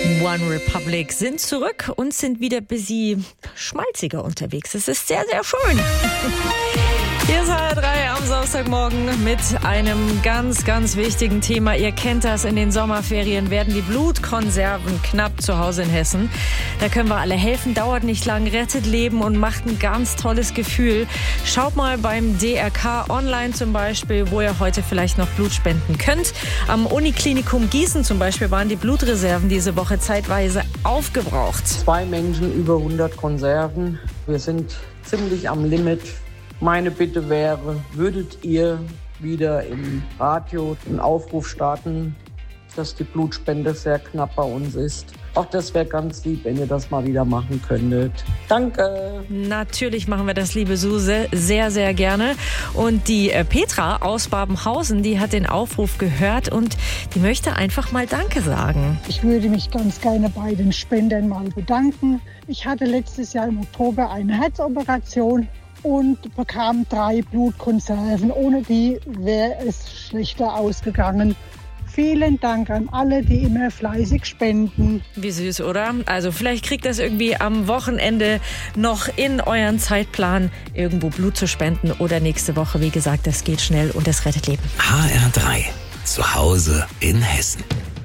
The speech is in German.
One Republic sind zurück und sind wieder ein bisschen schmalziger unterwegs. Es ist sehr, sehr schön. Hier ist HR3 am Samstagmorgen mit einem ganz, ganz wichtigen Thema. Ihr kennt das, in den Sommerferien werden die Blutkonserven knapp zu Hause in Hessen. Da können wir alle helfen, dauert nicht lang, rettet Leben und macht ein ganz tolles Gefühl. Schaut mal beim DRK online zum Beispiel, wo ihr heute vielleicht noch Blut spenden könnt. Am Uniklinikum Gießen zum Beispiel waren die Blutreserven diese Woche zeitweise aufgebraucht. 2 Menschen, über 100 Konserven. Wir sind ziemlich am Limit. Meine Bitte wäre, würdet ihr wieder im Radio einen Aufruf starten, dass die Blutspende sehr knapp bei uns ist. Auch das wäre ganz lieb, wenn ihr das mal wieder machen könntet. Danke. Natürlich machen wir das, liebe Suse, sehr, sehr gerne. Und die Petra aus Babenhausen, die hat den Aufruf gehört und die möchte einfach mal Danke sagen. Ich würde mich ganz gerne bei den Spendern mal bedanken. Ich hatte letztes Jahr im Oktober eine Herzoperation und bekam 3 Blutkonserven. Ohne die wäre es schlechter ausgegangen. Vielen Dank an alle, die immer fleißig spenden. Wie süß, oder? Also vielleicht kriegt das irgendwie am Wochenende noch in euren Zeitplan, irgendwo Blut zu spenden oder nächste Woche. Wie gesagt, das geht schnell und das rettet Leben. HR3, zu Hause in Hessen.